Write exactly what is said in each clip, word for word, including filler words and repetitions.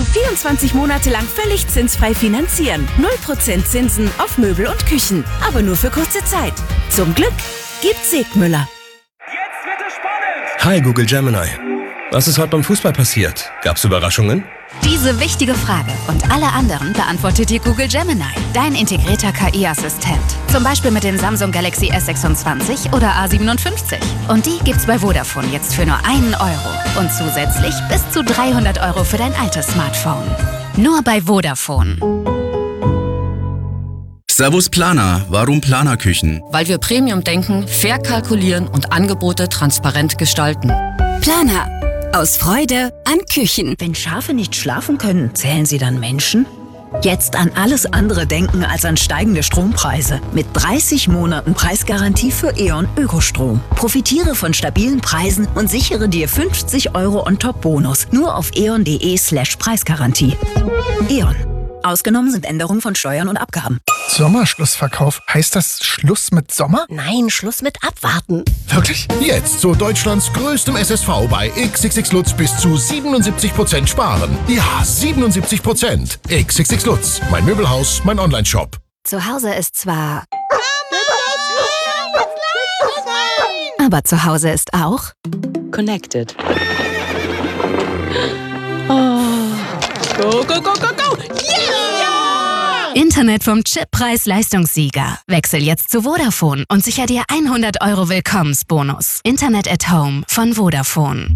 vierundzwanzig Monate lang völlig zinsfrei finanzieren. null Prozent Zinsen auf Möbel und Küchen. Aber nur für kurze Zeit. Zum Glück gibt's Segmüller. Jetzt wird es spannend! Hi Google Gemini. Was ist heute beim Fußball passiert? Gab's Überraschungen? Diese wichtige Frage und alle anderen beantwortet dir Google Gemini, dein integrierter K I-Assistent. Zum Beispiel mit dem Samsung Galaxy S sechsundzwanzig oder A siebenundfünfzig. Und die gibt's bei Vodafone jetzt für nur einen Euro. Und zusätzlich bis zu dreihundert Euro für dein altes Smartphone. Nur bei Vodafone. Servus Planer, warum Planerküchen? Weil wir Premium denken, fair kalkulieren und Angebote transparent gestalten. Planer. Aus Freude an Küchen. Wenn Schafe nicht schlafen können, zählen sie dann Menschen? Jetzt an alles andere denken als an steigende Strompreise. Mit dreißig Monaten Preisgarantie für E.ON Ökostrom. Profitiere von stabilen Preisen und sichere dir fünfzig Euro on top Bonus. Nur auf eon.de slash Preisgarantie. E.ON. Ausgenommen sind Änderungen von Steuern und Abgaben. Sommerschlussverkauf. Heißt das Schluss mit Sommer? Nein, Schluss mit Abwarten. Wirklich? Jetzt zu Deutschlands größtem S S V bei X X X Lutz bis zu siebenundsiebzig Prozent sparen. Ja, siebenundsiebzig Prozent. X X X Lutz. Mein Möbelhaus, mein Onlineshop. Zu Hause ist zwar... Aber zu Hause ist auch... Connected. Oh. Go, go, go, go, go! Yeah! Internet vom Chip-Preis-Leistungssieger. Wechsel jetzt zu Vodafone und sicher dir hundert Euro Willkommensbonus. Internet at Home von Vodafone.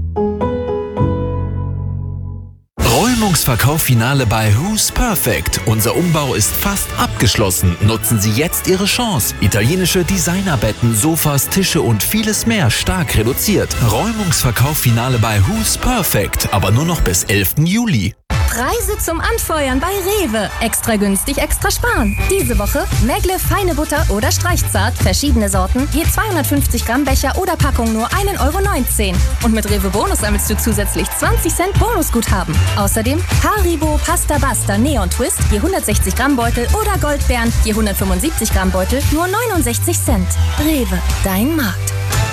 Räumungsverkauf-Finale bei Who's Perfect. Unser Umbau ist fast abgeschlossen. Nutzen Sie jetzt Ihre Chance. Italienische Designerbetten, Sofas, Tische und vieles mehr stark reduziert. Räumungsverkauf-Finale bei Who's Perfect. Aber nur noch bis elften Juli. Preise zum Anfeuern bei Rewe. Extra günstig, extra sparen. Diese Woche Megle, feine Butter oder Streichzart. Verschiedene Sorten. Je zweihundertfünfzig Gramm Becher oder Packung nur ein Euro neunzehn. Und mit Rewe Bonus sammelst du zusätzlich zwanzig Cent Bonusguthaben. Außerdem Haribo, Pasta Basta, Neon Twist. Je hundertsechzig Gramm Beutel oder Goldbeeren. Je hundertfünfundsiebzig Gramm Beutel nur neunundsechzig Cent. Rewe, dein Markt.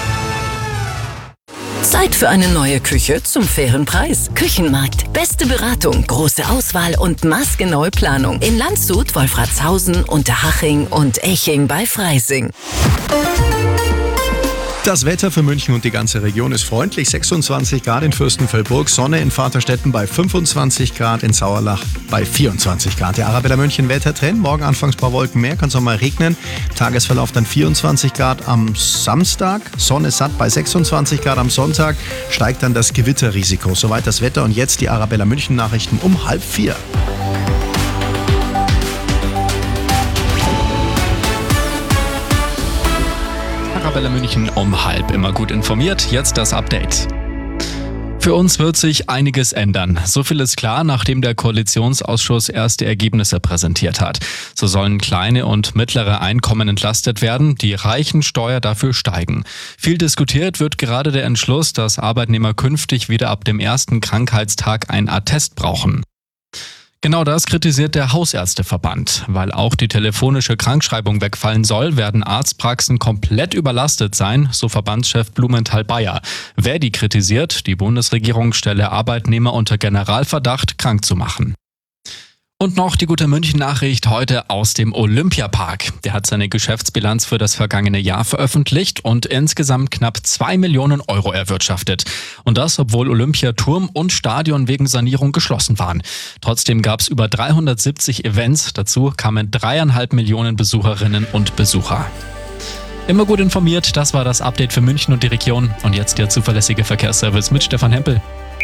Zeit für eine neue Küche zum fairen Preis. Küchenmarkt. Beste Beratung, große Auswahl und maßgenaue Planung. In Landshut, Wolfratshausen, Unterhaching und Eching bei Freising. Das Wetter für München und die ganze Region ist freundlich. sechsundzwanzig Grad in Fürstenfeldbruck, Sonne in Vaterstetten bei fünfundzwanzig Grad, in Sauerlach bei vierundzwanzig Grad. Der Arabella München Wettertrend, morgen anfangs paar Wolken mehr, kann es auch mal regnen. Tagesverlauf dann vierundzwanzig Grad am Samstag, Sonne satt bei sechsundzwanzig Grad am Sonntag, steigt dann das Gewitterrisiko. Soweit das Wetter und jetzt die Arabella München Nachrichten um halb vier. Arabella München um halb, immer gut informiert. Jetzt das Update. Für uns wird sich einiges ändern. So viel ist klar, nachdem der Koalitionsausschuss erste Ergebnisse präsentiert hat. So sollen kleine und mittlere Einkommen entlastet werden, die Reichensteuer dafür steigen. Viel diskutiert wird gerade der Entschluss, dass Arbeitnehmer künftig wieder ab dem ersten Krankheitstag ein Attest brauchen. Genau das kritisiert der Hausärzteverband. Weil auch die telefonische Krankschreibung wegfallen soll, werden Arztpraxen komplett überlastet sein, so Verbandschef Blumenthal-Bayer. Wer die kritisiert, die Bundesregierung stelle Arbeitnehmer unter Generalverdacht, krank zu machen. Und noch die gute München-Nachricht heute aus dem Olympiapark. Der hat seine Geschäftsbilanz für das vergangene Jahr veröffentlicht und insgesamt knapp zwei Millionen Euro erwirtschaftet. Und das, obwohl Olympiaturm und Stadion wegen Sanierung geschlossen waren. Trotzdem gab es über dreihundertsiebzig Events. Dazu kamen dreieinhalb Millionen Besucherinnen und Besucher. Immer gut informiert, das war das Update für München und die Region. Und jetzt der zuverlässige Verkehrsservice mit Stefan Hempel.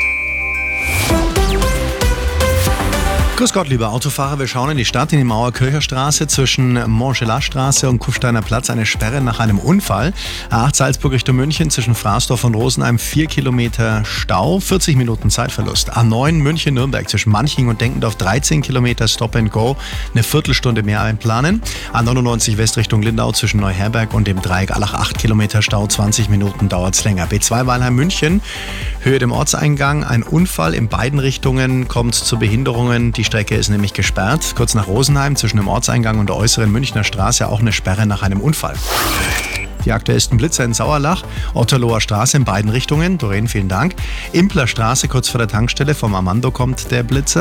Grüß Gott, liebe Autofahrer. Wir schauen in die Stadt, in die Mauerkircher Straße zwischen Montgelas-Straße und Kufsteiner Platz. Eine Sperre nach einem Unfall. A acht Salzburg Richtung München zwischen Fraßdorf und Rosenheim. vier Kilometer Stau, vierzig Minuten Zeitverlust. A neun München-Nürnberg zwischen Manching und Denkendorf. dreizehn Kilometer Stop and Go. Eine Viertelstunde mehr einplanen. A neunundneunzig West Richtung Lindau zwischen Neuherberg und dem Dreieck Allach. acht Kilometer Stau, zwanzig Minuten dauert es länger. B zwei Weilheim-München. Höhe dem Ortseingang. Ein Unfall in beiden Richtungen kommt zu Behinderungen. Die Strecke ist nämlich gesperrt. Kurz nach Rosenheim zwischen dem Ortseingang und der äußeren Münchner Straße auch eine Sperre nach einem Unfall. Die aktuellsten Blitzer in Sauerlach, Otterloher Straße in beiden Richtungen. Doreen, vielen Dank. Impler Straße kurz vor der Tankstelle, vom Amando kommt der Blitzer.